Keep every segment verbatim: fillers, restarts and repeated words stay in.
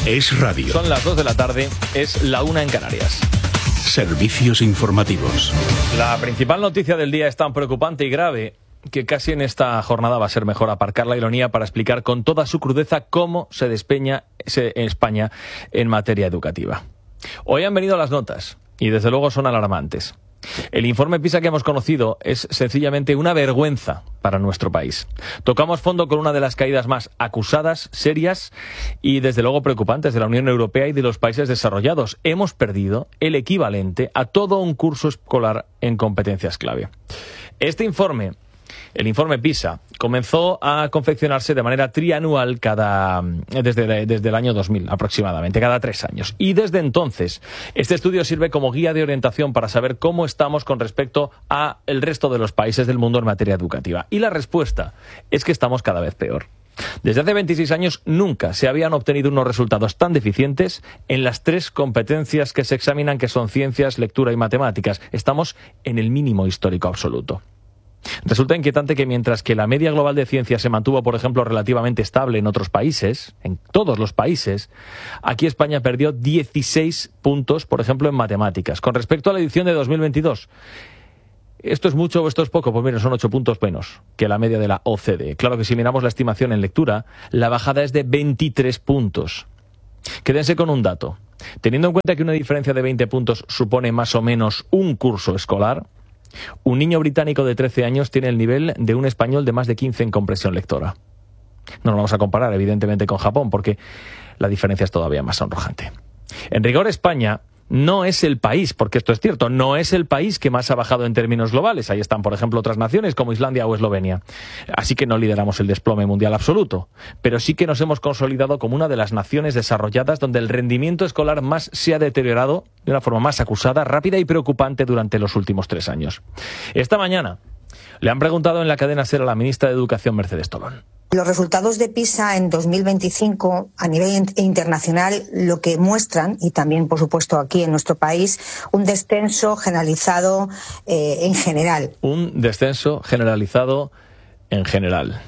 Es radio. Son las dos de la tarde, es la una en Canarias. Servicios informativos. La principal noticia del día es tan preocupante y grave que casi en esta jornada va a ser mejor aparcar la ironía para explicar con toda su crudeza cómo se despeña España en materia educativa. Hoy han venido las notas y desde luego son alarmantes. El informe PISA que hemos conocido es sencillamente una vergüenza para nuestro país. Tocamos fondo con una de las caídas más acusadas, serias y desde luego preocupantes de la Unión Europea y de los países desarrollados. Hemos perdido el equivalente a todo un curso escolar en competencias clave. Este informe, el informe PISA, comenzó a confeccionarse de manera trianual cada desde, desde el año dos mil aproximadamente, cada tres años. Y desde entonces, este estudio sirve como guía de orientación para saber cómo estamos con respecto a el resto de los países del mundo en materia educativa. Y la respuesta es que estamos cada vez peor. Desde hace veintiséis años nunca se habían obtenido unos resultados tan deficientes en las tres competencias que se examinan, que son ciencias, lectura y matemáticas. Estamos en el mínimo histórico absoluto. Resulta inquietante que mientras que la media global de ciencia se mantuvo, por ejemplo, relativamente estable en otros países, en todos los países, aquí España perdió dieciséis puntos, por ejemplo, en matemáticas. Con respecto a la edición de dos mil veintidós, ¿esto es mucho o esto es poco? Pues miren, son ocho puntos menos que la media de la O C D E. Claro que si miramos la estimación en lectura, la bajada es de veintitrés puntos. Quédense con un dato. Teniendo en cuenta que una diferencia de veinte puntos supone más o menos un curso escolar, un niño británico de trece años tiene el nivel de un español de más de quince en comprensión lectora. No nos vamos a comparar, evidentemente, con Japón, porque la diferencia es todavía más sonrojante. En rigor, España no es el país, porque esto es cierto, no es el país que más ha bajado en términos globales. Ahí están, por ejemplo, otras naciones como Islandia o Eslovenia. Así que no lideramos el desplome mundial absoluto, pero sí que nos hemos consolidado como una de las naciones desarrolladas donde el rendimiento escolar más se ha deteriorado de una forma más acusada, rápida y preocupante durante los últimos tres años. Esta mañana le han preguntado en la cadena SER a la ministra de Educación, Mercedes Tolón. Los resultados de PISA en dos mil veinticinco a nivel internacional lo que muestran, y también por supuesto aquí en nuestro país, un descenso generalizado eh, en general. Un descenso generalizado en general.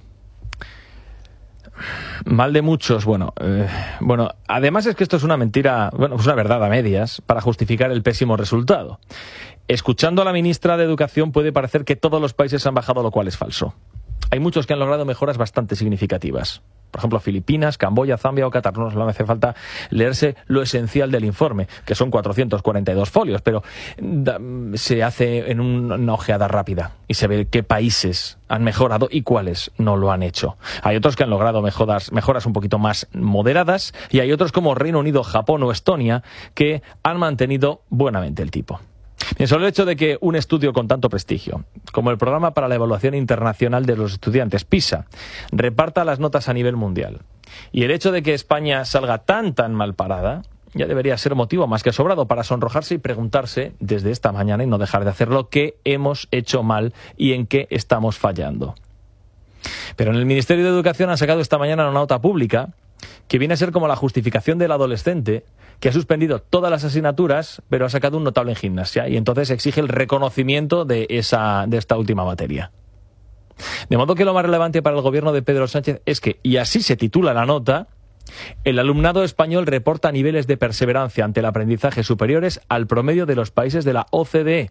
Mal de muchos, bueno, eh, bueno, además es que esto es una mentira, bueno, es una verdad a medias para justificar el pésimo resultado. Escuchando a la ministra de Educación puede parecer que todos los países han bajado, lo cual es falso. Hay muchos que han logrado mejoras bastante significativas. Por ejemplo, Filipinas, Camboya, Zambia o Qatar. No nos hace falta leerse lo esencial del informe, que son cuatrocientos cuarenta y dos folios, pero da, se hace en un, una ojeada rápida y se ve qué países han mejorado y cuáles no lo han hecho. Hay otros que han logrado mejoras, mejoras un poquito más moderadas y hay otros como Reino Unido, Japón o Estonia que han mantenido buenamente el tipo. Bien, solo el hecho de que un estudio con tanto prestigio, como el Programa para la Evaluación Internacional de los Estudiantes, PISA, reparta las notas a nivel mundial, y el hecho de que España salga tan tan mal parada, ya debería ser motivo más que sobrado para sonrojarse y preguntarse desde esta mañana, y no dejar de hacerlo, qué hemos hecho mal y en qué estamos fallando. Pero en el Ministerio de Educación han sacado esta mañana una nota pública que viene a ser como la justificación del adolescente que ha suspendido todas las asignaturas, pero ha sacado un notable en gimnasia, y entonces exige el reconocimiento de esa de esta última materia. De modo que lo más relevante para el gobierno de Pedro Sánchez es que, y así se titula la nota, el alumnado español reporta niveles de perseverancia ante el aprendizaje superiores al promedio de los países de la O C D E.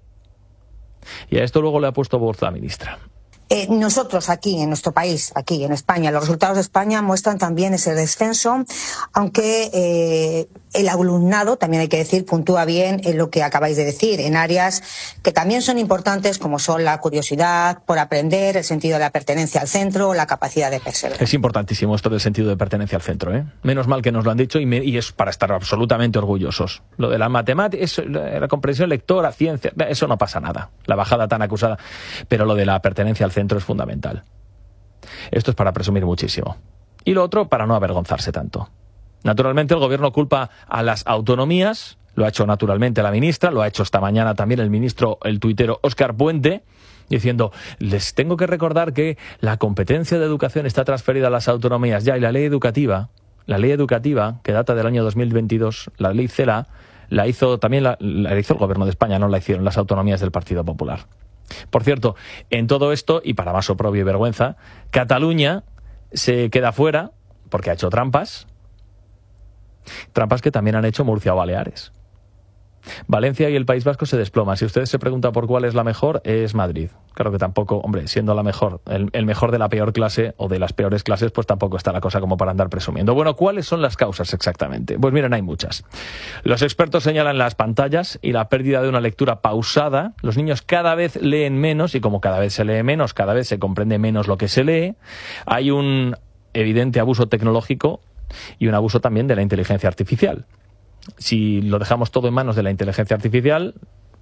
Y a esto luego le ha puesto voz la ministra. Eh, nosotros aquí, en nuestro país, aquí en España, los resultados de España muestran también ese descenso, aunque eh, el alumnado, también hay que decir, puntúa bien en lo que acabáis de decir, en áreas que también son importantes, como son la curiosidad por aprender, el sentido de la pertenencia al centro, la capacidad de perseverar. Es importantísimo esto del sentido de pertenencia al centro, ¿eh? Menos mal que nos lo han dicho y, me, y es para estar absolutamente orgullosos. Lo de la matemática, eso, la comprensión lectora, ciencia, eso no pasa nada, la bajada tan acusada, pero lo de la pertenencia al centro es fundamental. Esto es para presumir muchísimo. Y lo otro, para no avergonzarse tanto. Naturalmente, el gobierno culpa a las autonomías, lo ha hecho naturalmente la ministra, lo ha hecho esta mañana también el ministro, el tuitero Óscar Puente, diciendo, les tengo que recordar que la competencia de educación está transferida a las autonomías ya, y la ley educativa, la ley educativa, que data del año dos mil veintidós, la ley CELA, la hizo también la, la hizo el gobierno de España, no la hicieron las autonomías del Partido Popular. Por cierto, en todo esto, y para más oprobio y vergüenza, Cataluña se queda fuera porque ha hecho trampas. Trampas que también han hecho Murcia o Baleares. Valencia y el País Vasco se desploman. Si usted se pregunta por cuál es la mejor, es Madrid. Claro que tampoco, hombre, siendo la mejor, el, el mejor de la peor clase o de las peores clases, pues tampoco está la cosa como para andar presumiendo. Bueno, ¿cuáles son las causas exactamente? Pues miren, hay muchas. Los expertos señalan las pantallas y la pérdida de una lectura pausada. Los niños cada vez leen menos y como cada vez se lee menos, cada vez se comprende menos lo que se lee. Hay un evidente abuso tecnológico y un abuso también de la inteligencia artificial. Si lo dejamos todo en manos de la inteligencia artificial,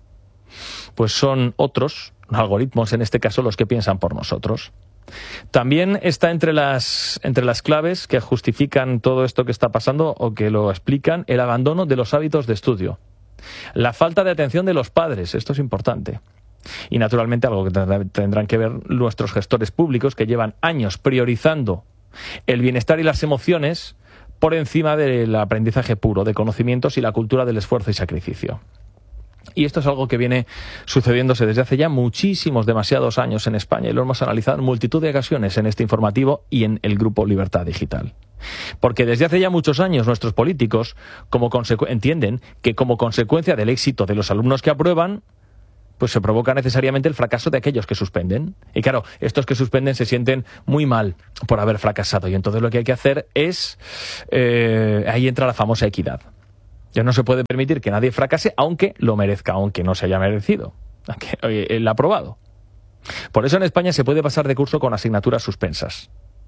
pues son otros algoritmos, en este caso, los que piensan por nosotros. También está entre las, entre las claves que justifican todo esto que está pasando o que lo explican el abandono de los hábitos de estudio. La falta de atención de los padres, esto es importante. Y naturalmente algo que tendrán que ver nuestros gestores públicos que llevan años priorizando el bienestar y las emociones por encima del aprendizaje puro de conocimientos y la cultura del esfuerzo y sacrificio. Y esto es algo que viene sucediéndose desde hace ya muchísimos, demasiados años en España y lo hemos analizado en multitud de ocasiones en este informativo y en el grupo Libertad Digital. Porque desde hace ya muchos años nuestros políticos como consecu- entienden que como consecuencia del éxito de los alumnos que aprueban, pues se provoca necesariamente el fracaso de aquellos que suspenden. Y claro, estos que suspenden se sienten muy mal por haber fracasado. Y entonces lo que hay que hacer es... Eh, ahí entra la famosa equidad. Ya no se puede permitir que nadie fracase, aunque lo merezca, aunque no se haya merecido. Aunque, oye, el aprobado. Por eso en España se puede pasar de curso con asignaturas suspensas.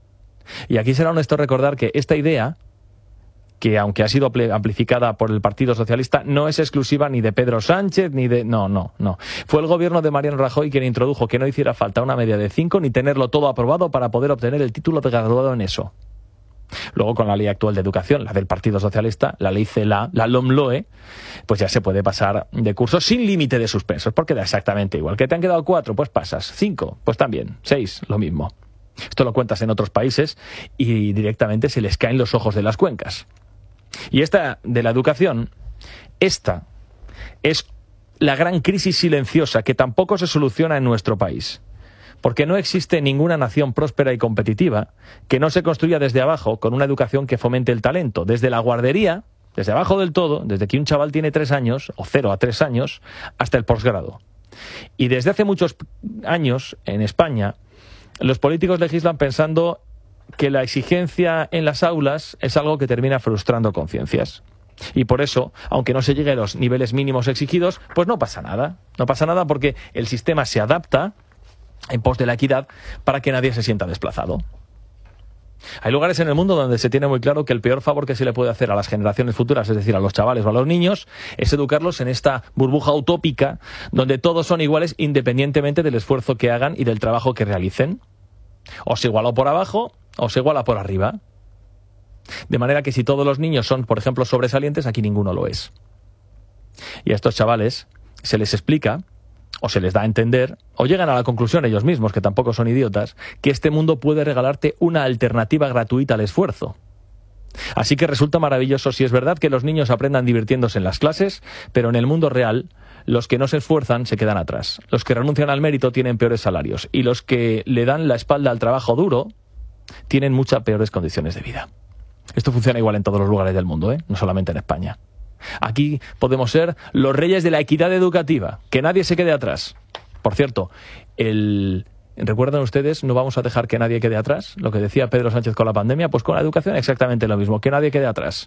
Y aquí será honesto recordar que esta idea, que aunque ha sido amplificada por el Partido Socialista, no es exclusiva ni de Pedro Sánchez, ni de... No, no, no. Fue el gobierno de Mariano Rajoy quien introdujo que no hiciera falta una media de cinco ni tenerlo todo aprobado para poder obtener el título de graduado en eso. Luego, con la ley actual de educación, la del Partido Socialista, la ley CELA, la LOMLOE, pues ya se puede pasar de curso sin límite de suspensos, porque da exactamente igual. ¿Que te han quedado cuatro? Pues pasas. Cinco, pues también. Seis, lo mismo. Esto lo cuentas en otros países y directamente se les caen los ojos de las cuencas. Y esta de la educación, esta es la gran crisis silenciosa que tampoco se soluciona en nuestro país. Porque no existe ninguna nación próspera y competitiva que no se construya desde abajo con una educación que fomente el talento. Desde la guardería, desde abajo del todo, desde que un chaval tiene tres años, o cero a tres años, hasta el posgrado. Y desde hace muchos años, en España, los políticos legislan pensando que la exigencia en las aulas es algo que termina frustrando conciencias. Y por eso, aunque no se llegue a los niveles mínimos exigidos, pues no pasa nada. No pasa nada porque el sistema se adapta en pos de la equidad para que nadie se sienta desplazado. Hay lugares en el mundo donde se tiene muy claro que el peor favor que se le puede hacer a las generaciones futuras, es decir, a los chavales o a los niños, es educarlos en esta burbuja utópica donde todos son iguales independientemente del esfuerzo que hagan y del trabajo que realicen. O se iguala por abajo o se iguala por arriba. De manera que si todos los niños son, por ejemplo, sobresalientes, aquí ninguno lo es. Y a estos chavales se les explica, o se les da a entender, o llegan a la conclusión ellos mismos, que tampoco son idiotas, que este mundo puede regalarte una alternativa gratuita al esfuerzo. Así que resulta maravilloso si es verdad que los niños aprendan divirtiéndose en las clases, pero en el mundo real, los que no se esfuerzan se quedan atrás. Los que renuncian al mérito tienen peores salarios, y los que le dan la espalda al trabajo duro tienen muchas peores condiciones de vida. Esto funciona igual en todos los lugares del mundo, ¿eh? No solamente en España. Aquí podemos ser los reyes de la equidad educativa, que nadie se quede atrás. Por cierto, el... ¿recuerdan ustedes? No vamos a dejar que nadie quede atrás. Lo que decía Pedro Sánchez con la pandemia, pues con la educación exactamente lo mismo, que nadie quede atrás.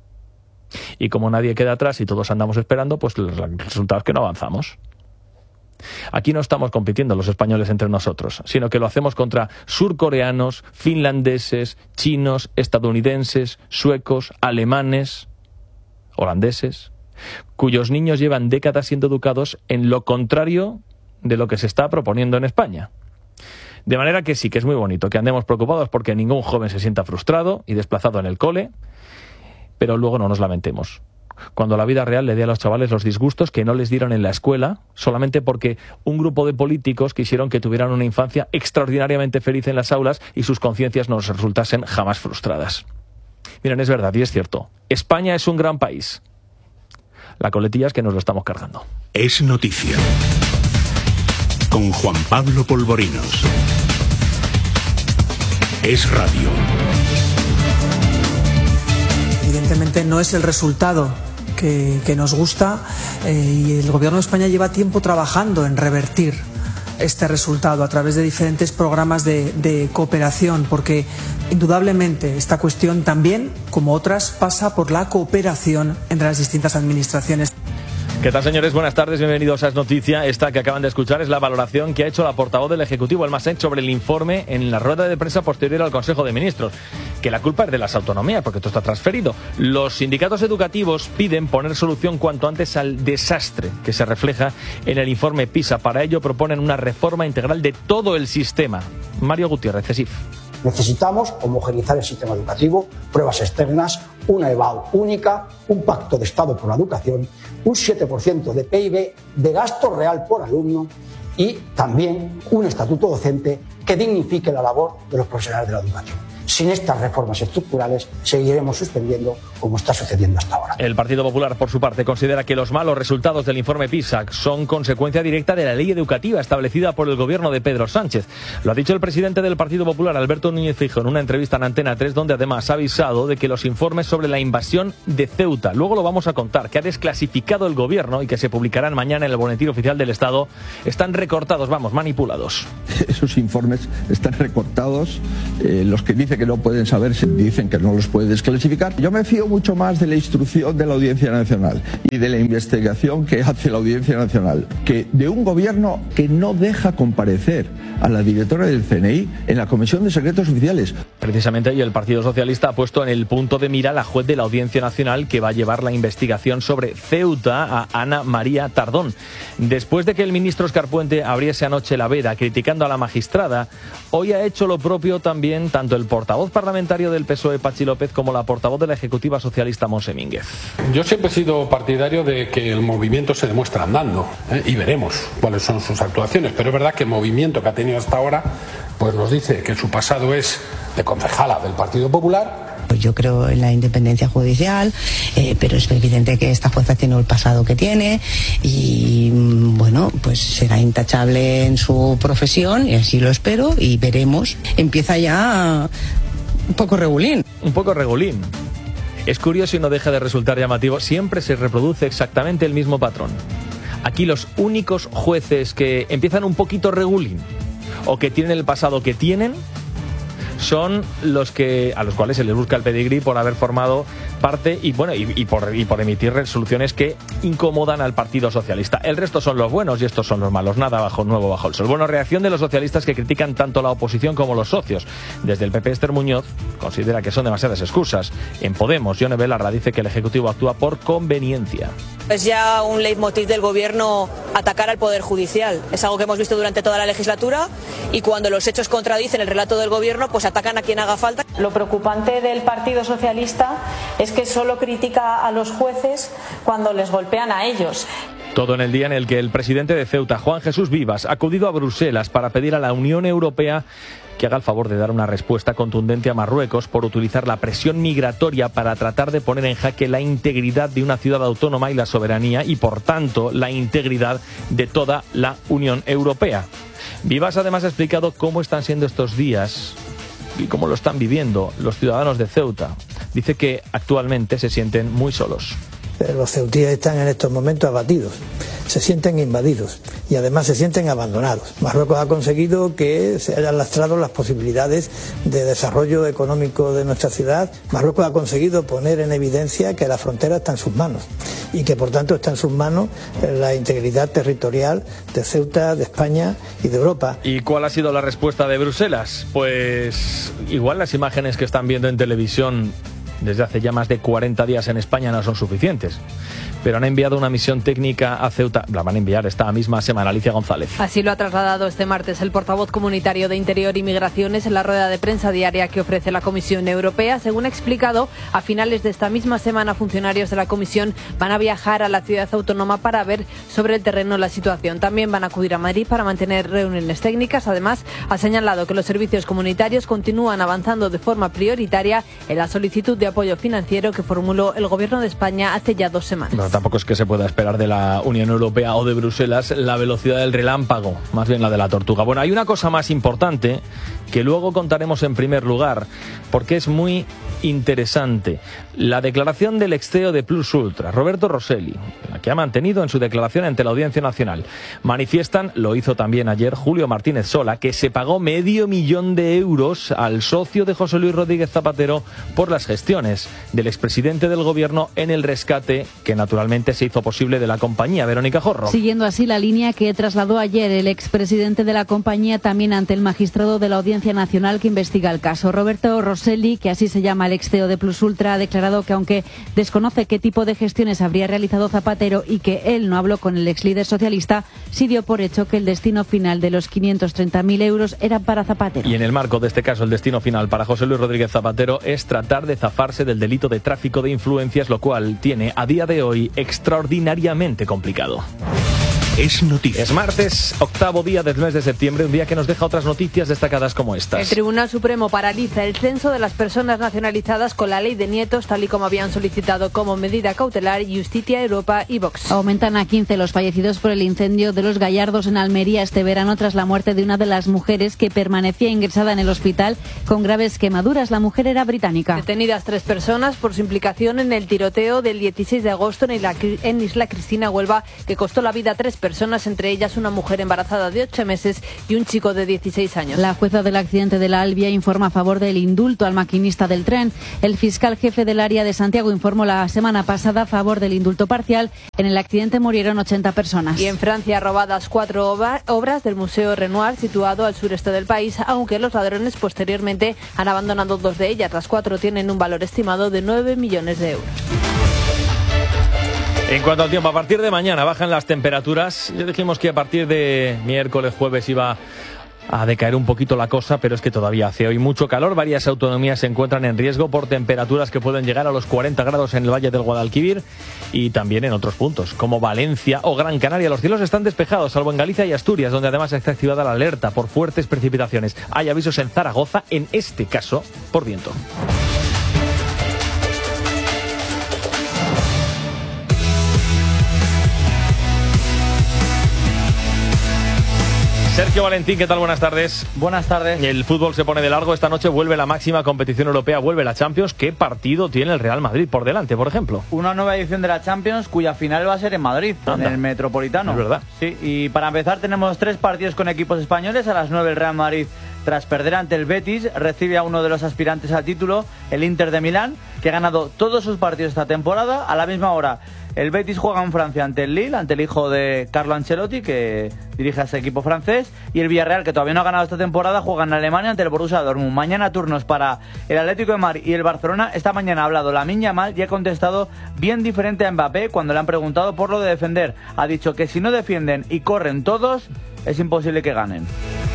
Y como nadie queda atrás y todos andamos esperando, pues el resultado es que no avanzamos. Aquí no estamos compitiendo los españoles entre nosotros, sino que lo hacemos contra surcoreanos, finlandeses, chinos, estadounidenses, suecos, alemanes, holandeses, cuyos niños llevan décadas siendo educados en lo contrario de lo que se está proponiendo en España. De manera que sí que es muy bonito que andemos preocupados porque ningún joven se sienta frustrado y desplazado en el cole, pero luego no nos lamentemos cuando la vida real le dé a los chavales los disgustos que no les dieron en la escuela, solamente porque un grupo de políticos quisieron que tuvieran una infancia extraordinariamente feliz en las aulas y sus conciencias no les resultasen jamás frustradas. Miren, es verdad y es cierto, España es un gran país. La coletilla es que nos lo estamos cargando. Es noticia. Con Juan Pablo Polvorinos. Es radio. Evidentemente evidentemente no es el resultado que, que nos gusta, eh, y el Gobierno de España lleva tiempo trabajando en revertir este resultado a través de diferentes programas de, de cooperación, porque indudablemente esta cuestión también, como otras, pasa por la cooperación entre las distintas administraciones. ¿Qué tal, señores? Buenas tardes, bienvenidos a Es Noticia. Esta que acaban de escuchar es la valoración que ha hecho la portavoz del Ejecutivo, el Masech, sobre el informe en la rueda de prensa posterior al Consejo de Ministros. Que la culpa es de las autonomías, porque esto está transferido. Los sindicatos educativos piden poner solución cuanto antes al desastre que se refleja en el informe PISA. Para ello proponen una reforma integral de todo el sistema. Mario Gutiérrez, CESIF. Necesitamos homogeneizar el sistema educativo, pruebas externas, una E B A U única, un pacto de Estado por la educación, un siete por ciento de P I B de gasto real por alumno y también un estatuto docente que dignifique la labor de los profesionales de la educación. Sin estas reformas estructurales seguiremos suspendiendo como está sucediendo hasta ahora. El Partido Popular, por su parte, considera que los malos resultados del informe PISA son consecuencia directa de la ley educativa establecida por el gobierno de Pedro Sánchez. Lo ha dicho el presidente del Partido Popular, Alberto Núñez Feijóo, en una entrevista en Antena tres, donde además ha avisado de que los informes sobre la invasión de Ceuta, luego lo vamos a contar, que ha desclasificado el gobierno y que se publicarán mañana en el Boletín Oficial del Estado, están recortados, vamos, manipulados. Esos informes están recortados, eh, los que dicen que no pueden saber, dicen que no los puede desclasificar. Yo me fío mucho más de la instrucción de la Audiencia Nacional y de la investigación que hace la Audiencia Nacional que de un gobierno que no deja comparecer a la directora del C N I en la Comisión de Secretos Oficiales. Precisamente, y el Partido Socialista ha puesto en el punto de mira a la juez de la Audiencia Nacional que va a llevar la investigación sobre Ceuta, a Ana María Tardón. Después de que el ministro Escarpuente abriese anoche la veda criticando a la magistrada, hoy ha hecho lo propio también tanto el portavoz parlamentario del P S O E, Pachi López, como la portavoz de la Ejecutiva Socialista, Monse Mínguez. Yo siempre he sido partidario de que el movimiento se demuestra andando, ¿eh? Y veremos cuáles son sus actuaciones, pero es verdad que el movimiento que ha tenido hasta ahora pues nos dice que su pasado es de concejala del Partido Popular. Yo creo en la independencia judicial, eh, pero es evidente que esta jueza tiene el pasado que tiene y, bueno, pues será intachable en su profesión, y así lo espero, y veremos. Empieza ya un poco regulín. Un poco regulín. Es curioso y no deja de resultar llamativo. Siempre se reproduce exactamente el mismo patrón. Aquí los únicos jueces que empiezan un poquito regulín o que tienen el pasado que tienen son los que a los cuales se les busca el pedigrí por haber formado parte y bueno y, y, por, y por emitir resoluciones que incomodan al Partido Socialista. El resto son los buenos y estos son los malos. Nada bajo nuevo bajo el sol. Bueno, reacción de los socialistas que critican tanto la oposición como los socios. Desde el P P, Esther Muñoz considera que son demasiadas excusas. En Podemos, Yone Belarra dice que el Ejecutivo actúa por conveniencia. Es ya un leitmotiv del Gobierno atacar al Poder Judicial. Es algo que hemos visto durante toda la legislatura y cuando los hechos contradicen el relato del Gobierno, pues atacan a quien haga falta. Lo preocupante del Partido Socialista es que solo critica a los jueces cuando les golpean a ellos. Todo en el día en el que el presidente de Ceuta, Juan Jesús Vivas, ha acudido a Bruselas para pedir a la Unión Europea que haga el favor de dar una respuesta contundente a Marruecos por utilizar la presión migratoria para tratar de poner en jaque la integridad de una ciudad autónoma y la soberanía y, por tanto, la integridad de toda la Unión Europea. Vivas además ha explicado cómo están siendo estos días y cómo lo están viviendo los ciudadanos de Ceuta. Dice que actualmente se sienten muy solos. Los ceutíes están en estos momentos abatidos, se sienten invadidos y además se sienten abandonados. Marruecos ha conseguido que se hayan lastrado las posibilidades de desarrollo económico de nuestra ciudad. Marruecos ha conseguido poner en evidencia que la frontera está en sus manos y que por tanto está en sus manos la integridad territorial de Ceuta, de España y de Europa. ¿Y cuál ha sido la respuesta de Bruselas? Pues igual las imágenes que están viendo en televisión desde hace ya más de cuarenta días en España no son suficientes, pero han enviado una misión técnica a Ceuta. La van a enviar esta misma semana. Alicia González. Así lo ha trasladado este martes el portavoz comunitario de Interior y Migraciones en la rueda de prensa diaria que ofrece la Comisión Europea. Según ha explicado, a finales de esta misma semana funcionarios de la Comisión van a viajar a la ciudad autónoma para ver sobre el terreno la situación. También van a acudir a Madrid para mantener reuniones técnicas. Además, ha señalado que los servicios comunitarios continúan avanzando de forma prioritaria en la solicitud de apoyo financiero que formuló el Gobierno de España hace ya dos semanas. No, tampoco es que se pueda esperar de la Unión Europea o de Bruselas la velocidad del relámpago, más bien la de la tortuga. Bueno, hay una cosa más importante que luego contaremos en primer lugar, porque es muy interesante. La declaración del ex C E O de Plus Ultra, Roberto Rosselli, la que ha mantenido en su declaración ante la Audiencia Nacional. Manifiestan, lo hizo también ayer Julio Martínez Sola, que se pagó medio millón de euros al socio de José Luis Rodríguez Zapatero por las gestiones del expresidente del gobierno en el rescate que naturalmente se hizo posible de la compañía. Verónica Jorro. Siguiendo así la línea que trasladó ayer el expresidente de la compañía también ante el magistrado de la Audiencia Nacional que investiga el caso. Roberto Rosselli, que así se llama el ex C E O de Plus Ultra, ha declarado que aunque desconoce qué tipo de gestiones habría realizado Zapatero y que él no habló con el ex líder socialista, sí dio por hecho que el destino final de los quinientos treinta mil euros era para Zapatero. Y en el marco de este caso, el destino final para José Luis Rodríguez Zapatero es tratar de zafarse del delito de tráfico de influencias, lo cual tiene a día de hoy extraordinariamente complicado. Es noticia. Es martes, octavo día del mes de septiembre, un día que nos deja otras noticias destacadas como estas. El Tribunal Supremo paraliza el censo de las personas nacionalizadas con la ley de nietos, tal y como habían solicitado como medida cautelar Justitia, Europa y Vox. Aumentan a quince los fallecidos por el incendio de los Gallardos en Almería este verano tras la muerte de una de las mujeres que permanecía ingresada en el hospital con graves quemaduras. La mujer era británica. Detenidas tres personas por su implicación en el tiroteo del dieciséis de agosto en Isla, en Isla Cristina, Huelva, que costó la vida a tres personas, entre ellas una mujer embarazada de ocho meses y un chico de dieciséis años. La jueza del accidente de la Albia informa a favor del indulto al maquinista del tren. El fiscal jefe del área de Santiago informó la semana pasada a favor del indulto parcial. En el accidente murieron ochenta personas. Y en Francia, robadas cuatro obras del Museo Renoir, situado al sureste del país, aunque los ladrones posteriormente han abandonado dos de ellas. Las cuatro tienen un valor estimado de nueve millones de euros. En cuanto al tiempo, a partir de mañana bajan las temperaturas. Ya dijimos que a partir de miércoles, jueves iba a decaer un poquito la cosa, pero es que todavía hace hoy mucho calor. Varias autonomías se encuentran en riesgo por temperaturas que pueden llegar a los cuarenta grados en el Valle del Guadalquivir y también en otros puntos, como Valencia o Gran Canaria. Los cielos están despejados, salvo en Galicia y Asturias, donde además está activada la alerta por fuertes precipitaciones. Hay avisos en Zaragoza, en este caso, por viento. Sergio Valentín, ¿qué tal? Buenas tardes. Buenas tardes. El fútbol se pone de largo. Esta noche vuelve la máxima competición europea, vuelve la Champions. ¿Qué partido tiene el Real Madrid por delante, por ejemplo? Una nueva edición de la Champions cuya final va a ser en Madrid, Anda. en el Metropolitano. Es verdad. Sí, y para empezar tenemos tres partidos con equipos españoles. A las nueve el Real Madrid, tras perder ante el Betis, recibe a uno de los aspirantes al título, el Inter de Milán, que ha ganado todos sus partidos esta temporada. A la misma hora, el Betis juega en Francia ante el Lille, ante el hijo de Carlo Ancelotti, que dirige a ese equipo francés, y el Villarreal, que todavía no ha ganado esta temporada, juega en Alemania ante el Borussia Dortmund. Mañana turnos para el Atlético de Madrid y el Barcelona. Esta mañana ha hablado Lamine Yamal y ha contestado bien diferente a Mbappé cuando le han preguntado por lo de defender. Ha dicho que si no defienden y corren todos, es imposible que ganen.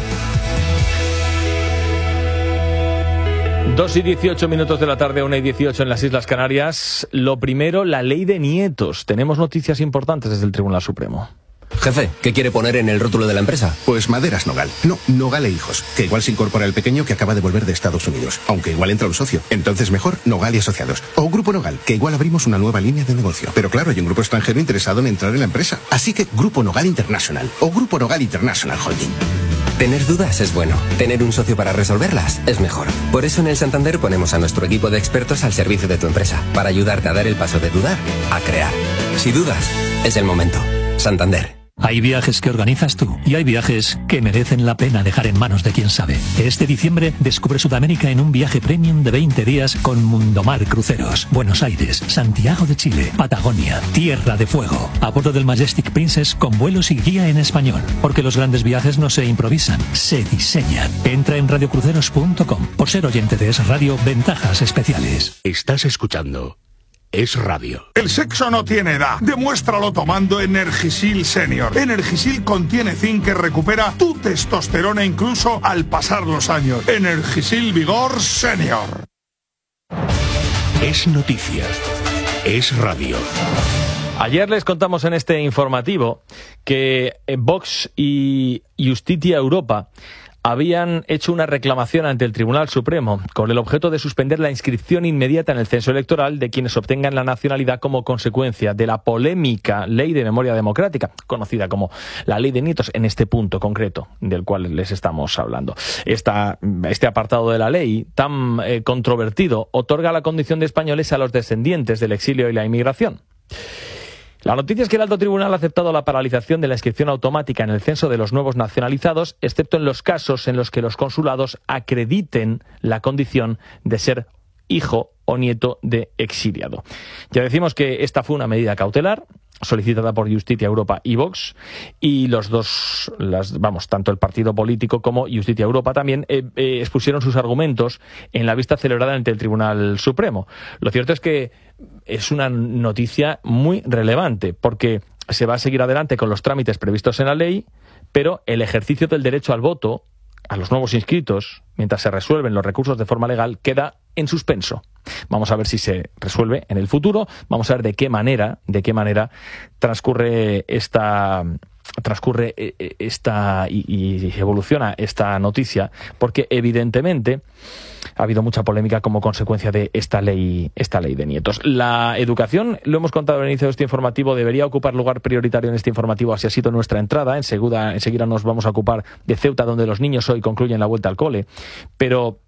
dos y dieciocho minutos de la tarde, una y dieciocho en las Islas Canarias. Lo primero, la ley de nietos. Tenemos noticias importantes desde el Tribunal Supremo. Jefe, ¿qué quiere poner en el rótulo de la empresa? Pues Maderas Nogal. No, Nogal e Hijos. Que igual se incorpora el pequeño que acaba de volver de Estados Unidos. Aunque igual entra un socio. Entonces mejor Nogal y Asociados. O Grupo Nogal, que igual abrimos una nueva línea de negocio. Pero claro, hay un grupo extranjero interesado en entrar en la empresa. Así que Grupo Nogal International. O Grupo Nogal International Holding. Tener dudas es bueno. Tener un socio para resolverlas es mejor. Por eso en el Santander ponemos a nuestro equipo de expertos al servicio de tu empresa. Para ayudarte a dar el paso de dudar a crear. Si dudas, es el momento. Santander. Hay viajes que organizas tú y hay viajes que merecen la pena dejar en manos de quien sabe. Este diciembre descubre Sudamérica en un viaje premium de veinte días con Mundomar Cruceros. Buenos Aires, Santiago de Chile, Patagonia, Tierra de Fuego. A bordo del Majestic Princess con vuelos y guía en español. Porque los grandes viajes no se improvisan, se diseñan. Entra en radio cruceros punto com. Por ser oyente de Es Radio, ventajas especiales. Estás escuchando Es Radio. El sexo no tiene edad. Demuéstralo tomando Energisil Senior. Energisil contiene zinc que recupera tu testosterona incluso al pasar los años. Energisil Vigor Senior. Es noticia. Es Radio. Ayer les contamos en este informativo que Vox y Justitia Europa habían hecho una reclamación ante el Tribunal Supremo con el objeto de suspender la inscripción inmediata en el censo electoral de quienes obtengan la nacionalidad como consecuencia de la polémica Ley de Memoria Democrática, conocida como la Ley de Nietos, en este punto concreto del cual les estamos hablando. Esta, este apartado de la ley, tan eh, controvertido, otorga la condición de españoles a los descendientes del exilio y la inmigración. La noticia es que el alto tribunal ha aceptado la paralización de la inscripción automática en el censo de los nuevos nacionalizados, excepto en los casos en los que los consulados acrediten la condición de ser hijo o nieto de exiliado. Ya decimos que esta fue una medida cautelar solicitada por Justicia Europa y Vox, y los dos, las, vamos, tanto el partido político como Justicia Europa también eh, eh, expusieron sus argumentos en la vista celebrada ante el Tribunal Supremo. Lo cierto es que es una noticia muy relevante, porque se va a seguir adelante con los trámites previstos en la ley, pero el ejercicio del derecho al voto a los nuevos inscritos, mientras se resuelven los recursos de forma legal, queda en suspenso. Vamos a ver si se resuelve en el futuro, vamos a ver de qué manera, de qué manera transcurre esta transcurre esta y, y evoluciona esta noticia, porque evidentemente ha habido mucha polémica como consecuencia de esta ley, esta ley de nietos. La educación, lo hemos contado al inicio de este informativo, debería ocupar lugar prioritario en este informativo, así ha sido nuestra entrada. Enseguida, enseguida nos vamos a ocupar de Ceuta, donde los niños hoy concluyen la vuelta al cole, pero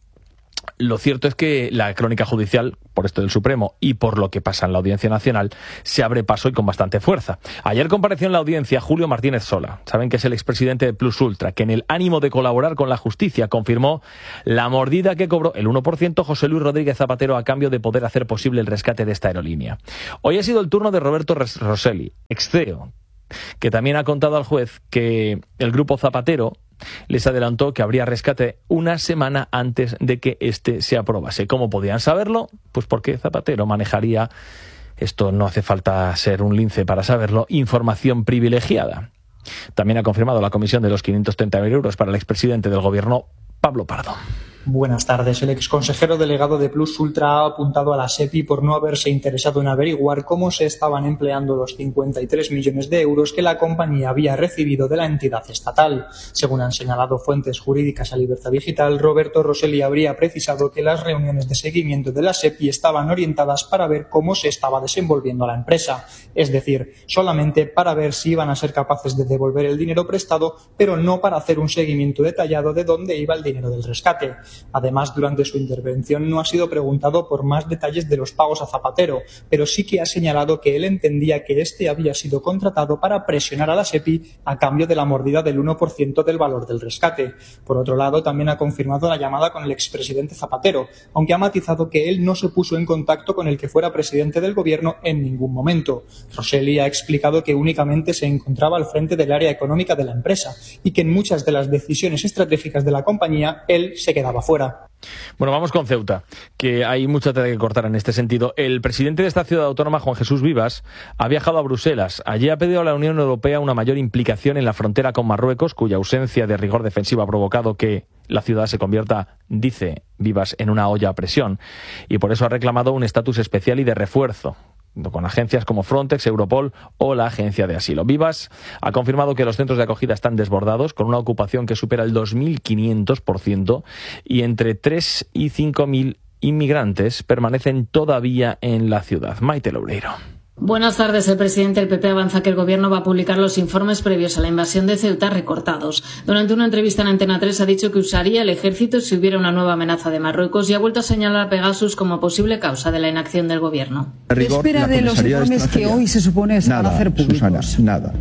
lo cierto es que la crónica judicial, por esto del Supremo y por lo que pasa en la Audiencia Nacional, se abre paso y con bastante fuerza. Ayer compareció en la audiencia Julio Martínez Sola, saben que es el expresidente de Plus Ultra, que en el ánimo de colaborar con la justicia confirmó la mordida que cobró el uno por ciento José Luis Rodríguez Zapatero a cambio de poder hacer posible el rescate de esta aerolínea. Hoy ha sido el turno de Roberto Rosselli, ex C E O, que también ha contado al juez que el grupo Zapatero les adelantó que habría rescate una semana antes de que este se aprobase. ¿Cómo podían saberlo? Pues porque Zapatero manejaría, esto no hace falta ser un lince para saberlo, información privilegiada. También ha confirmado la comisión de los quinientos treinta mil euros para el expresidente del gobierno, Pablo Pardo. Buenas tardes. El exconsejero delegado de Plus Ultra ha apuntado a la SEPI por no haberse interesado en averiguar cómo se estaban empleando los cincuenta y tres millones de euros que la compañía había recibido de la entidad estatal. Según han señalado fuentes jurídicas a Libertad Digital, Roberto Rosselli habría precisado que las reuniones de seguimiento de la SEPI estaban orientadas para ver cómo se estaba desenvolviendo la empresa, es decir, solamente para ver si iban a ser capaces de devolver el dinero prestado, pero no para hacer un seguimiento detallado de dónde iba el dinero del rescate. Además, durante su intervención no ha sido preguntado por más detalles de los pagos a Zapatero, pero sí que ha señalado que él entendía que este había sido contratado para presionar a la SEPI a cambio de la mordida del uno por ciento del valor del rescate. Por otro lado, también ha confirmado la llamada con el expresidente Zapatero, aunque ha matizado que él no se puso en contacto con el que fuera presidente del gobierno en ningún momento. Rosselli ha explicado que únicamente se encontraba al frente del área económica de la empresa y que en muchas de las decisiones estratégicas de la compañía él se quedaba fuera. Bueno, vamos con Ceuta, que hay mucha tela que cortar en este sentido. El presidente de esta ciudad autónoma, Juan Jesús Vivas, ha viajado a Bruselas. Allí ha pedido a la Unión Europea una mayor implicación en la frontera con Marruecos, cuya ausencia de rigor defensivo ha provocado que la ciudad se convierta, dice Vivas, en una olla a presión. Y por eso ha reclamado un estatus especial y de refuerzo, con agencias como Frontex, Europol o la Agencia de Asilo. Vivas ha confirmado que los centros de acogida están desbordados, con una ocupación que supera el dos mil quinientos por ciento, y entre tres y cinco mil inmigrantes permanecen todavía en la ciudad. Maite Loureiro. Buenas tardes. El presidente del P P avanza que el gobierno va a publicar los informes previos a la invasión de Ceuta recortados. Durante una entrevista en Antena tres ha dicho que usaría el ejército si hubiera una nueva amenaza de Marruecos y ha vuelto a señalar a Pegasus como posible causa de la inacción del gobierno. ¿Qué espera de los informes que hoy se supone se nada, van a hacer públicos? Susana, nada.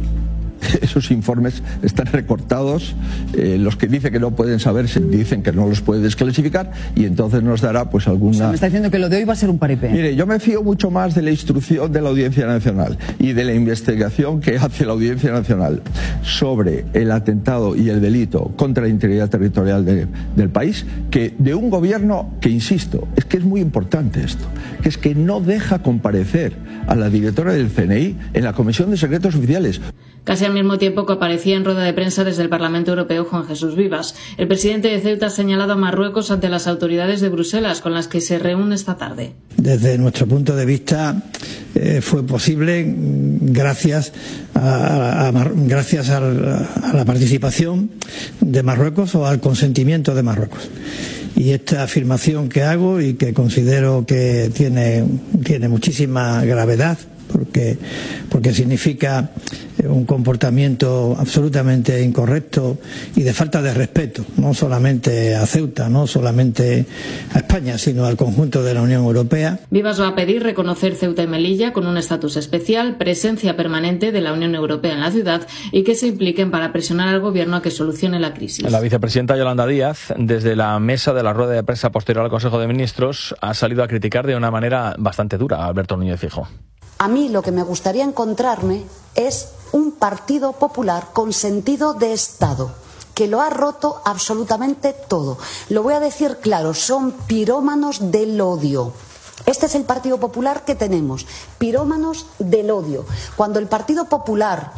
Esos informes están recortados, eh, los que dicen que no pueden saberse dicen que no los puede desclasificar y entonces nos dará pues alguna... O sea, me está diciendo que lo de hoy va a ser un paripé. Mire, yo me fío mucho más de la instrucción de la Audiencia Nacional y de la investigación que hace la Audiencia Nacional sobre el atentado y el delito contra la integridad territorial de, del país que de un gobierno que, insisto, es que es muy importante esto, que es que no deja comparecer a la directora del C N I en la Comisión de Secretos Oficiales. Casi al mismo tiempo que aparecía en rueda de prensa desde el Parlamento Europeo Juan Jesús Vivas. El presidente de Ceuta ha señalado a Marruecos ante las autoridades de Bruselas, con las que se reúne esta tarde. Desde nuestro punto de vista eh, fue posible gracias a, a, a, gracias a, a la participación de Marruecos o al consentimiento de Marruecos. Y esta afirmación que hago y que considero que tiene, tiene muchísima gravedad, porque, porque significa un comportamiento absolutamente incorrecto y de falta de respeto, no solamente a Ceuta, no solamente a España, sino al conjunto de la Unión Europea. Vivas va a pedir reconocer Ceuta y Melilla con un estatus especial, presencia permanente de la Unión Europea en la ciudad y que se impliquen para presionar al gobierno a que solucione la crisis. La vicepresidenta Yolanda Díaz, desde la mesa de la rueda de prensa posterior al Consejo de Ministros, ha salido a criticar de una manera bastante dura a Alberto Núñez Feijóo. A mí lo que me gustaría encontrarme es un Partido Popular con sentido de Estado, que lo ha roto absolutamente todo. Lo voy a decir claro, son pirómanos del odio. Este es el Partido Popular que tenemos, pirómanos del odio. Cuando el Partido Popular,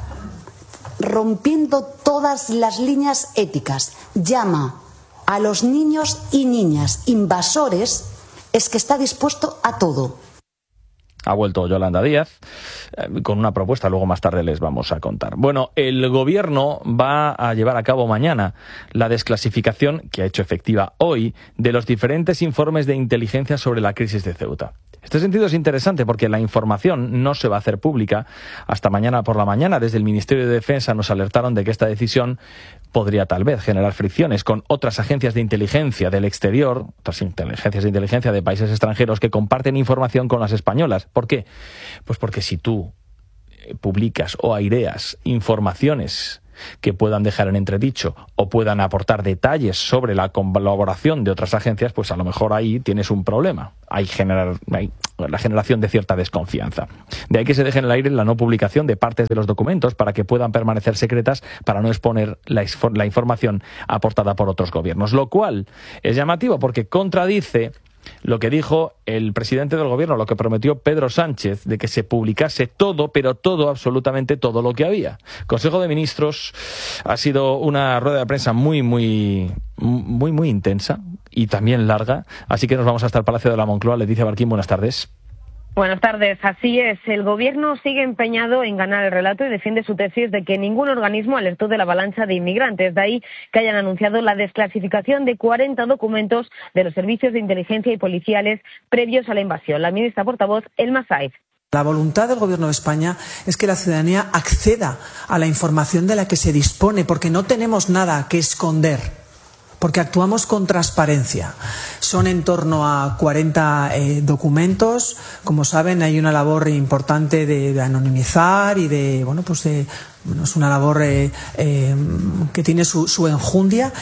rompiendo todas las líneas éticas, llama a los niños y niñas invasores, es que está dispuesto a todo. Ha vuelto Yolanda Díaz eh, con una propuesta, luego más tarde les vamos a contar. Bueno, el gobierno va a llevar a cabo mañana la desclasificación, que ha hecho efectiva hoy, de los diferentes informes de inteligencia sobre la crisis de Ceuta. Este sentido es interesante porque la información no se va a hacer pública hasta mañana por la mañana. Desde el Ministerio de Defensa nos alertaron de que esta decisión podría tal vez generar fricciones con otras agencias de inteligencia del exterior, otras agencias de inteligencia de países extranjeros que comparten información con las españolas. ¿Por qué? Pues porque si tú publicas o aireas informaciones que puedan dejar en entredicho o puedan aportar detalles sobre la colaboración de otras agencias, pues a lo mejor ahí tienes un problema. Hay, generar, hay la generación de cierta desconfianza. De ahí que se deje en el aire la no publicación de partes de los documentos para que puedan permanecer secretas, para no exponer la, la información aportada por otros gobiernos. Lo cual es llamativo porque contradice lo que dijo el presidente del gobierno, lo que prometió Pedro Sánchez, de que se publicase todo, pero todo, absolutamente todo lo que había. Consejo de Ministros ha sido una rueda de prensa muy, muy, muy, muy intensa y también larga, así que nos vamos hasta el Palacio de la Moncloa. Leticia Barquín, buenas tardes. Buenas tardes, así es. El gobierno sigue empeñado en ganar el relato y defiende su tesis de que ningún organismo alertó de la avalancha de inmigrantes. De ahí que hayan anunciado la desclasificación de cuarenta documentos de los servicios de inteligencia y policiales previos a la invasión. La ministra portavoz, Elma Saiz. La voluntad del Gobierno de España es que la ciudadanía acceda a la información de la que se dispone, porque no tenemos nada que esconder, porque actuamos con transparencia. Son en torno a cuarenta eh, documentos. Como saben, hay una labor importante de, de anonimizar y de, bueno, pues de, bueno, es una labor eh, eh, que tiene su, su enjundia.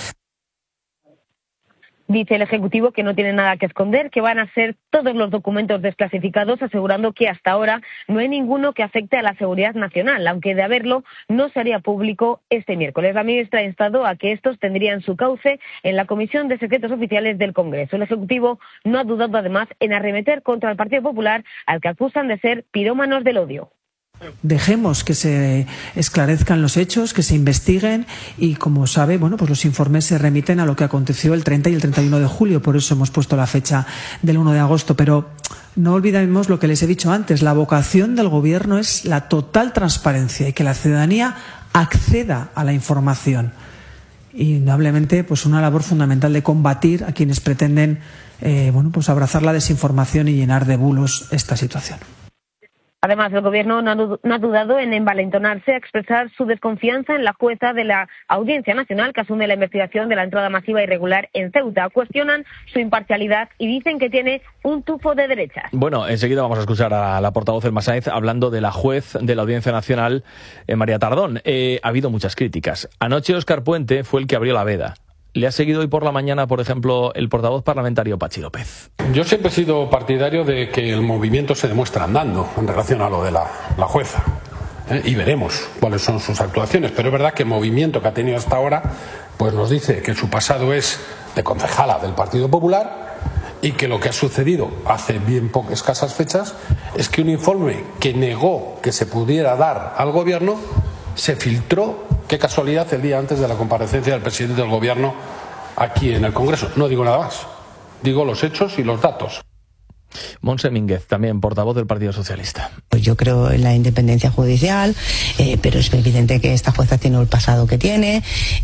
Dice el Ejecutivo que no tiene nada que esconder, que van a ser todos los documentos desclasificados, asegurando que hasta ahora no hay ninguno que afecte a la seguridad nacional, aunque de haberlo no se haría público este miércoles. La ministra ha instado a que estos tendrían su cauce en la Comisión de Secretos Oficiales del Congreso. El Ejecutivo no ha dudado además en arremeter contra el Partido Popular, al que acusan de ser pirómanos del odio. Dejemos que se esclarezcan los hechos, que se investiguen y, como sabe, bueno, pues los informes se remiten a lo que aconteció el treinta y el treinta y uno de julio, por eso hemos puesto la fecha del uno de agosto, pero no olvidemos lo que les he dicho antes, la vocación del Gobierno es la total transparencia y que la ciudadanía acceda a la información. Y, indudablemente, pues una labor fundamental de combatir a quienes pretenden eh, bueno, pues abrazar la desinformación y llenar de bulos esta situación. Además, el Gobierno no ha dudado en envalentonarse a expresar su desconfianza en la jueza de la Audiencia Nacional que asume la investigación de la entrada masiva irregular en Ceuta. Cuestionan su imparcialidad y dicen que tiene un tufo de derechas. Bueno, enseguida vamos a escuchar a la portavoz Elma Saiz hablando de la juez de la Audiencia Nacional, eh, María Tardón. Eh, ha habido muchas críticas. Anoche Óscar Puente fue el que abrió la veda. Le ha seguido hoy por la mañana, por ejemplo, el portavoz parlamentario Pachi López. Yo siempre he sido partidario de que el movimiento se demuestra andando en relación a lo de la, la jueza. ¿eh? Y veremos cuáles son sus actuaciones. Pero es verdad que el movimiento que ha tenido hasta ahora pues nos dice que su pasado es de concejala del Partido Popular y que lo que ha sucedido hace bien pocas escasas fechas es que un informe que negó que se pudiera dar al gobierno se filtró, qué casualidad, el día antes de la comparecencia del presidente del Gobierno aquí en el Congreso. No digo nada más, digo los hechos y los datos. Montse Mínguez, también portavoz del Partido Socialista. Pues yo creo en la independencia judicial, eh, pero es evidente que esta jueza tiene el pasado que tiene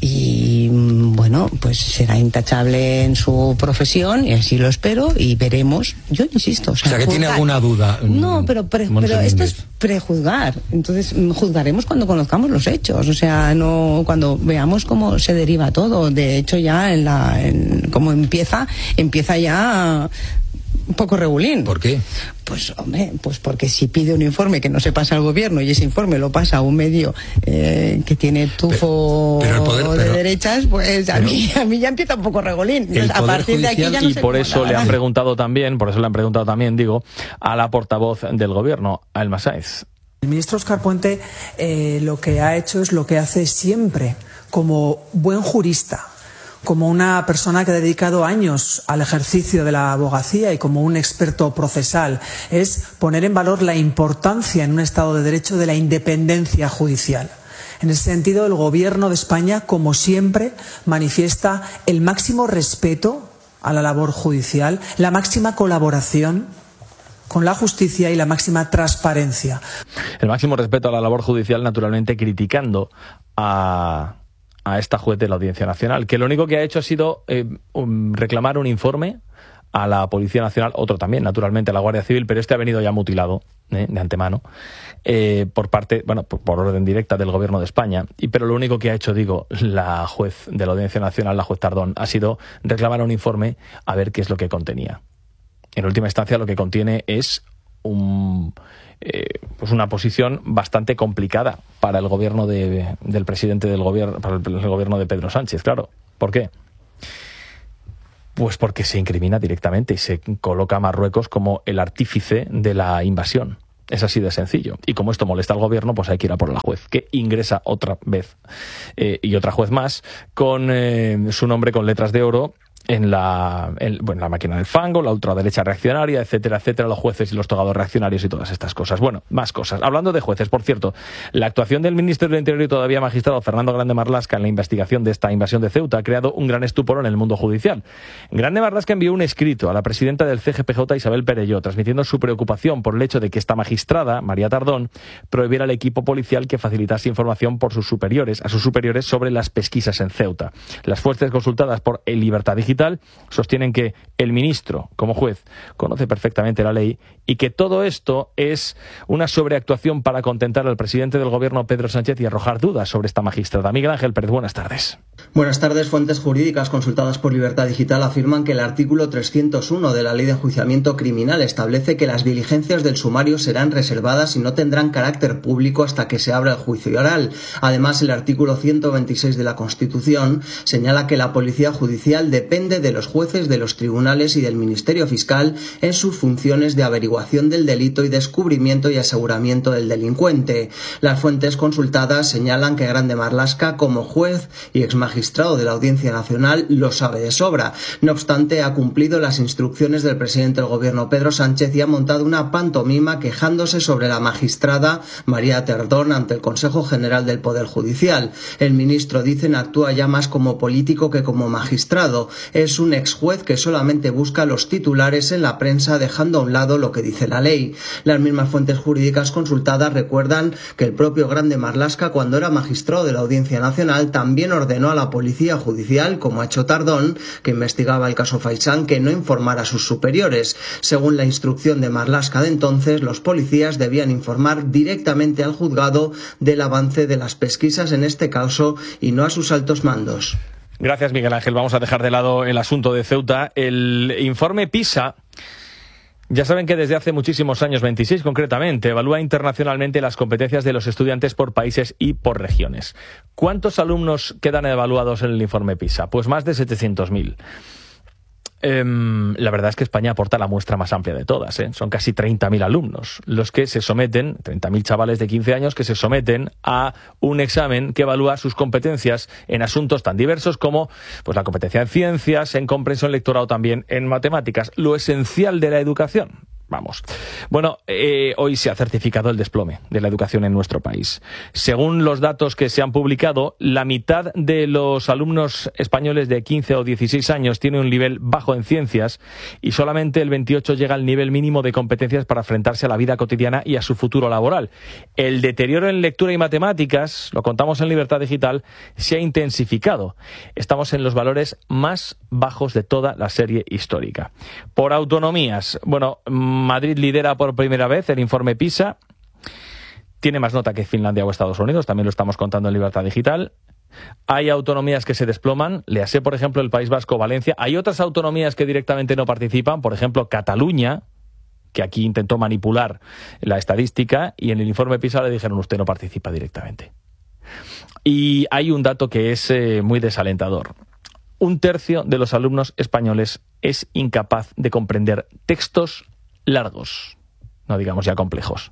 y, bueno, pues será intachable en su profesión y así lo espero y veremos. Yo insisto. O sea, o sea que juzgar. tiene alguna duda. No, pero, pre, pero esto es prejuzgar. Entonces, juzgaremos cuando conozcamos los hechos. O sea, no cuando veamos cómo se deriva todo. De hecho, ya en la, en, cómo empieza, empieza ya un poco regulín. ¿Por qué? Pues, hombre, pues porque si pide un informe que no se pasa al gobierno y ese informe lo pasa a un medio eh, que tiene tufo pero, pero poder, de pero, derechas, pues a, pero, mí, a mí ya empieza un poco regulín. Entonces, a partir de aquí ya no y sé por eso nada. le han preguntado también, por eso le han preguntado también, digo, a la portavoz del gobierno, a Elma Sáez. El ministro Óscar Puente eh, lo que ha hecho es lo que hace siempre, como buen jurista, como una persona que ha dedicado años al ejercicio de la abogacía y como un experto procesal, es poner en valor la importancia en un Estado de Derecho de la independencia judicial. En ese sentido, el Gobierno de España, como siempre, manifiesta el máximo respeto a la labor judicial, la máxima colaboración con la justicia y la máxima transparencia. El máximo respeto a la labor judicial, naturalmente criticando a... a esta juez de la Audiencia Nacional, que lo único que ha hecho ha sido eh, um, reclamar un informe a la Policía Nacional, otro también, naturalmente, a la Guardia Civil, pero este ha venido ya mutilado eh, de antemano eh, por parte, bueno, por, por orden directa del Gobierno de España. Y pero lo único que ha hecho, digo, la juez de la Audiencia Nacional, la juez Tardón, ha sido reclamar un informe a ver qué es lo que contenía. En última instancia, lo que contiene es un... Eh, pues una posición bastante complicada para el gobierno de, del presidente del gobierno, para el, el gobierno de Pedro Sánchez, claro. ¿Por qué? Pues porque se incrimina directamente y se coloca a Marruecos como el artífice de la invasión. Es así de sencillo. Y como esto molesta al gobierno, pues hay que ir a por la juez, que ingresa otra vez eh, y otra juez más con eh, su nombre con letras de oro en la, en, bueno, la máquina del fango, la ultraderecha reaccionaria, etcétera, etcétera, los jueces y los togados reaccionarios y todas estas cosas. Bueno, más cosas. Hablando de jueces, por cierto, la actuación del ministro del Interior y todavía magistrado Fernando Grande Marlaska en la investigación de esta invasión de Ceuta ha creado un gran estupor en el mundo judicial. Grande Marlaska envió un escrito a la presidenta del C G P J, Isabel Perelló, transmitiendo su preocupación por el hecho de que esta magistrada, María Tardón, prohibiera al equipo policial que facilitase información por sus superiores, a sus superiores sobre las pesquisas en Ceuta. Las fuentes consultadas por El Libertad Digital sostienen que el ministro, como juez, conoce perfectamente la ley y que todo esto es una sobreactuación para contentar al presidente del gobierno, Pedro Sánchez, y arrojar dudas sobre esta magistrada. Miguel Ángel Pérez, buenas tardes. Buenas tardes. Fuentes jurídicas consultadas por Libertad Digital afirman que el artículo trescientos uno de la Ley de Enjuiciamiento Criminal establece que las diligencias del sumario serán reservadas y no tendrán carácter público hasta que se abra el juicio oral. Además, el artículo ciento veintiséis de la Constitución señala que la Policía Judicial depende de los jueces, de los tribunales y del Ministerio Fiscal en sus funciones de averiguación del delito y descubrimiento y aseguramiento del delincuente. Las fuentes consultadas señalan que Grande Marlaska, como juez y exmagistrado de la Audiencia Nacional, lo sabe de sobra. No obstante, ha cumplido las instrucciones del presidente del gobierno, Pedro Sánchez, y ha montado una pantomima quejándose sobre la magistrada María Tardón ante el Consejo General del Poder Judicial. El ministro, dicen, actúa ya más como político que como magistrado. Es un ex juez que solamente busca los titulares en la prensa, dejando a un lado lo que dice la ley. Las mismas fuentes jurídicas consultadas recuerdan que el propio Grande Marlaska, cuando era magistrado de la Audiencia Nacional, también ordenó a la Policía Judicial, como ha hecho Tardón, que investigaba el caso Faisán, que no informara a sus superiores. Según la instrucción de Marlaska de entonces, los policías debían informar directamente al juzgado del avance de las pesquisas en este caso y no a sus altos mandos. Gracias, Miguel Ángel. Vamos a dejar de lado el asunto de Ceuta. El informe PISA, ya saben que desde hace muchísimos años, veintiséis concretamente, evalúa internacionalmente las competencias de los estudiantes por países y por regiones. ¿Cuántos alumnos quedan evaluados en el informe PISA? Pues más de setecientos mil. Eh, la verdad es que España aporta la muestra más amplia de todas, ¿eh? Son casi treinta mil alumnos los que se someten, treinta mil chavales de quince años que se someten a un examen que evalúa sus competencias en asuntos tan diversos como pues, la competencia en ciencias, en comprensión lectora o también en matemáticas, lo esencial de la educación. Vamos. Bueno, eh, hoy se ha certificado el desplome de la educación en nuestro país. Según los datos que se han publicado, la mitad de los alumnos españoles de quince o dieciséis años tiene un nivel bajo en ciencias y solamente el veintiocho llega al nivel mínimo de competencias para enfrentarse a la vida cotidiana y a su futuro laboral. El deterioro en lectura y matemáticas, lo contamos en Libertad Digital, se ha intensificado. Estamos en los valores más bajos de toda la serie histórica. Por autonomías, bueno, Madrid lidera por primera vez el informe PISA. Tiene más nota que Finlandia o Estados Unidos, también lo estamos contando en Libertad Digital. Hay autonomías que se desploman, léase por ejemplo el País Vasco, Valencia. Hay otras autonomías que directamente no participan, por ejemplo Cataluña, que aquí intentó manipular la estadística y en el informe PISA le dijeron usted no participa directamente. Y hay un dato que es eh, muy desalentador. Un tercio de los alumnos españoles es incapaz de comprender textos largos, no digamos ya complejos.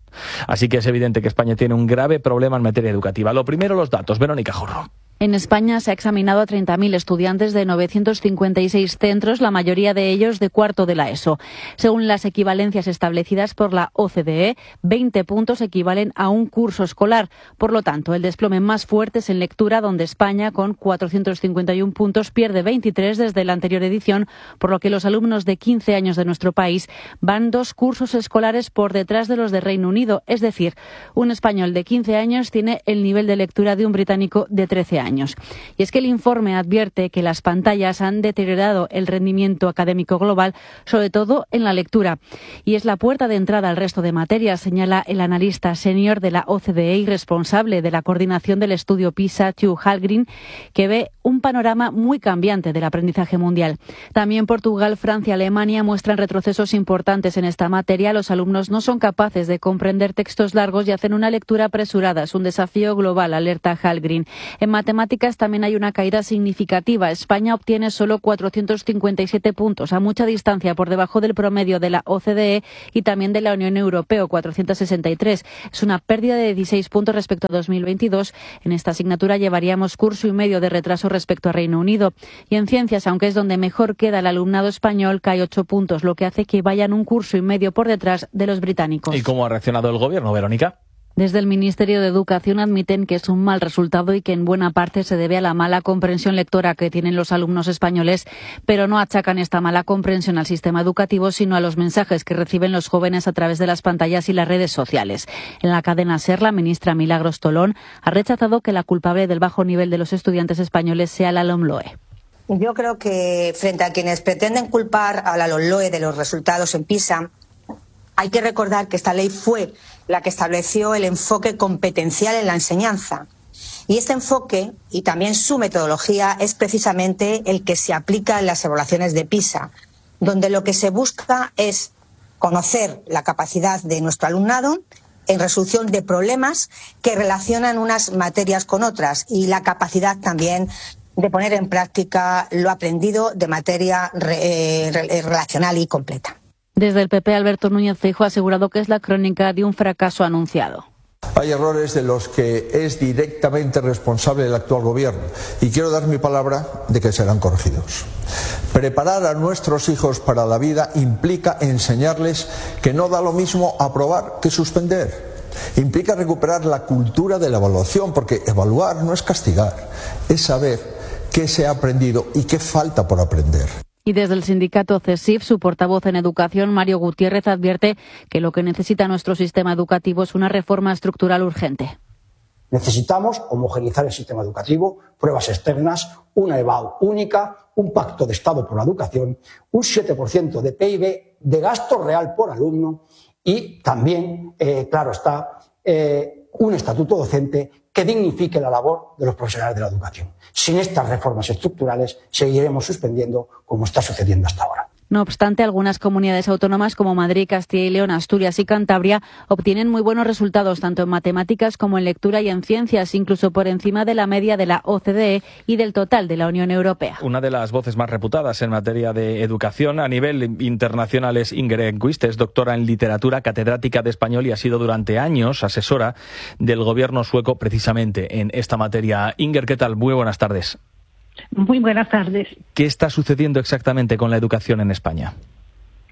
Así que es evidente que España tiene un grave problema en materia educativa. Lo primero, los datos. Verónica Jorro. En España se ha examinado a treinta mil estudiantes de novecientos cincuenta y seis centros, la mayoría de ellos de cuarto de la ESO. Según las equivalencias establecidas por la O C D E, veinte puntos equivalen a un curso escolar. Por lo tanto, el desplome más fuerte es en lectura, donde España, con cuatrocientos cincuenta y uno puntos, pierde veintitrés desde la anterior edición, por lo que los alumnos de quince años de nuestro país van dos cursos escolares por detrás de los de Reino Unido. Es decir, un español de quince años tiene el nivel de lectura de un británico de trece años. Y es que el informe advierte que las pantallas han deteriorado el rendimiento académico global, sobre todo en la lectura. Y es la puerta de entrada al resto de materias, señala el analista senior de la O C D E y responsable de la coordinación del estudio PISA, Hugh Hallgren, que ve un panorama muy cambiante del aprendizaje mundial. También Portugal, Francia y Alemania muestran retrocesos importantes en esta materia. Los alumnos no son capaces de comprender textos largos y hacen una lectura apresurada. Es un desafío global, alerta Hallgren. En matemáticas también hay una caída significativa. España obtiene solo cuatrocientos cincuenta y siete puntos, a mucha distancia por debajo del promedio de la O C D E y también de la Unión Europea, cuatrocientos sesenta y tres. Es una pérdida de dieciséis puntos respecto a dos mil veintidós. En esta asignatura llevaríamos curso y medio de retraso respecto a Reino Unido. Y en ciencias, aunque es donde mejor queda el alumnado español, cae ocho puntos, lo que hace que vayan un curso y medio por detrás de los británicos. ¿Y cómo ha reaccionado el gobierno, Verónica? Desde el Ministerio de Educación admiten que es un mal resultado y que en buena parte se debe a la mala comprensión lectora que tienen los alumnos españoles, pero no achacan esta mala comprensión al sistema educativo, sino a los mensajes que reciben los jóvenes a través de las pantallas y las redes sociales. En la cadena SER, la ministra Milagros Tolón ha rechazado que la culpable del bajo nivel de los estudiantes españoles sea la LOMLOE. Yo creo que frente a quienes pretenden culpar a la LOMLOE de los resultados en PISA, hay que recordar que esta ley fue la que estableció el enfoque competencial en la enseñanza. Y este enfoque, y también su metodología, es precisamente el que se aplica en las evaluaciones de PISA, donde lo que se busca es conocer la capacidad de nuestro alumnado en resolución de problemas que relacionan unas materias con otras y la capacidad también de poner en práctica lo aprendido de materia eh, relacional y completa. Desde el P P, Alberto Núñez Feijóo ha asegurado que es la crónica de un fracaso anunciado. Hay errores de los que es directamente responsable el actual gobierno y quiero dar mi palabra de que serán corregidos. Preparar a nuestros hijos para la vida implica enseñarles que no da lo mismo aprobar que suspender. Implica recuperar la cultura de la evaluación, porque evaluar no es castigar, es saber qué se ha aprendido y qué falta por aprender. Y desde el sindicato CESIF, su portavoz en educación, Mario Gutiérrez, advierte que lo que necesita nuestro sistema educativo es una reforma estructural urgente. Necesitamos homogeneizar el sistema educativo, pruebas externas, una EBAU única, un pacto de Estado por la educación, un siete por ciento de P I B de gasto real por alumno y también, eh, claro está, eh, un estatuto docente que dignifique la labor de los profesionales de la educación. Sin estas reformas estructurales seguiremos suspendiendo como está sucediendo hasta ahora. No obstante, algunas comunidades autónomas como Madrid, Castilla y León, Asturias y Cantabria obtienen muy buenos resultados tanto en matemáticas como en lectura y en ciencias, incluso por encima de la media de la O C D E y del total de la Unión Europea. Una de las voces más reputadas en materia de educación a nivel internacional es Inger Enquist, es doctora en literatura, catedrática de español y ha sido durante años asesora del gobierno sueco precisamente en esta materia. Inger, ¿qué tal? Muy buenas tardes. Muy buenas tardes. ¿Qué está sucediendo exactamente con la educación en España?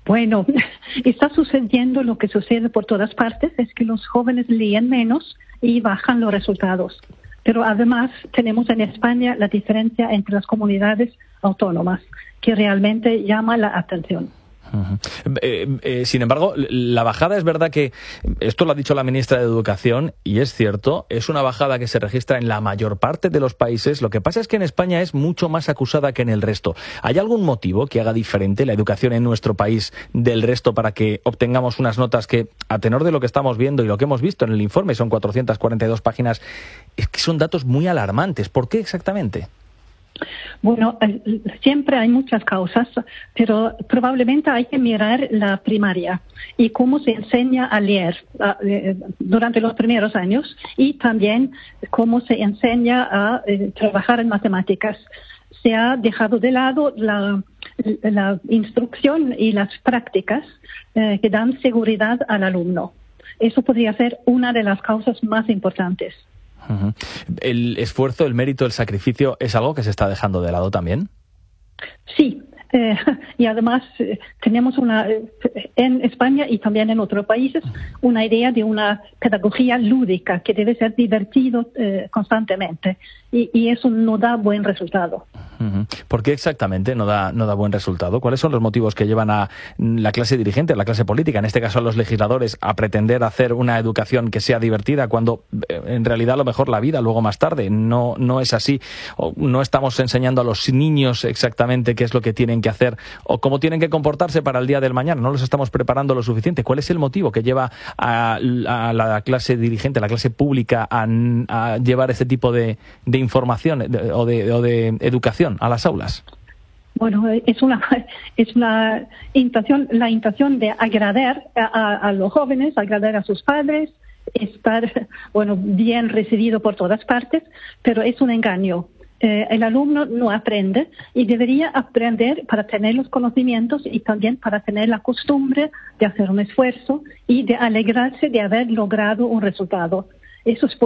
Bueno, está sucediendo lo que sucede por todas partes, es que los jóvenes leen menos y bajan los resultados. Pero además tenemos en España la diferencia entre las comunidades autónomas, que realmente llama la atención. Uh-huh. Eh, eh, sin embargo, la bajada es verdad que, esto lo ha dicho la ministra de Educación, y es cierto, es una bajada que se registra en la mayor parte de los países. Lo que pasa es que en España es mucho más acusada que en el resto. ¿Hay algún motivo que haga diferente la educación en nuestro país del resto para que obtengamos unas notas que, a tenor de lo que estamos viendo y lo que hemos visto en el informe, son cuatrocientas cuarenta y dos páginas, es que son datos muy alarmantes? ¿Por qué exactamente? Bueno, eh, siempre hay muchas causas, pero probablemente hay que mirar la primaria y cómo se enseña a leer eh, durante los primeros años, y también cómo se enseña a eh, trabajar en matemáticas. Se ha dejado de lado la, la instrucción y las prácticas eh, que dan seguridad al alumno. Eso podría ser una de las causas más importantes. Uh-huh. ¿El esfuerzo, el mérito, el sacrificio es algo que se está dejando de lado también? Sí, eh, y además eh, tenemos una eh, en España y también en otros países una idea de una pedagogía lúdica que debe ser divertido eh, constantemente, y, y eso no da buen resultado. Uh-huh. ¿Por qué exactamente no da, no da buen resultado? ¿Cuáles son los motivos que llevan a la clase dirigente, a la clase política, en este caso a los legisladores, a pretender hacer una educación que sea divertida cuando en realidad a lo mejor la vida luego más tarde no, no es así? O no estamos enseñando a los niños exactamente qué es lo que tienen que hacer o cómo tienen que comportarse para el día del mañana. No los estamos preparando lo suficiente. ¿Cuál es el motivo que lleva a, a la clase dirigente, a la clase pública a, a llevar este tipo de, de información de, o, de, o de educación a las aulas? Bueno, es una es una intención, la intención de agradar a, a los jóvenes, agradar a sus padres, estar, bueno, bien recibido por todas partes, pero es un engaño. Eh, el alumno no aprende y debería aprender para tener los conocimientos y también para tener la costumbre de hacer un esfuerzo y de alegrarse de haber logrado un resultado. Eso es